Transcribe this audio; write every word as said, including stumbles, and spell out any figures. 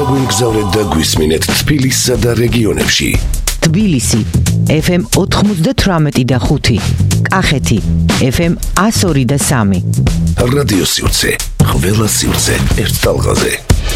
დაგვინგზავრეთ და გვისმინეთ თბილისსა და რეგიონებში. თბილისი ეფ ემ ოთხმოცდათვრამეტი და ხუთი, კახეთი ეფ ემ ასორი და სამი. რადიო სივრცე, ყველა სივრცე ერთ ტალღაზე.